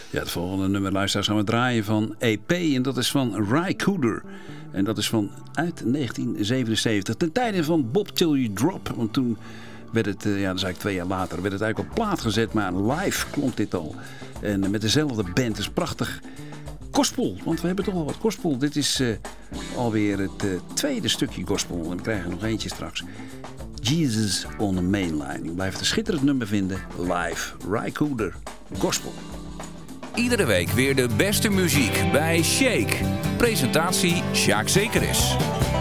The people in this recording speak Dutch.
Ja, het volgende nummer, luisteraars, gaan we draaien van EP. En dat is van Ry Cooder. En dat is uit 1977. Ten tijde van Bob Till You Drop. Want toen werd het, dat is eigenlijk 2 jaar later, werd het eigenlijk op plaat gezet. Maar live klonk dit al. En met dezelfde band. Het is prachtig. Gospel, want we hebben toch al wat gospel. Dit is alweer het tweede stukje gospel. En we krijgen nog eentje straks. Jesus on the Mainline. Je blijft een schitterend nummer vinden. Live. Ry Cooder. Gospel. Iedere week weer de beste muziek bij Shake. Presentatie Sjaak Zekeris.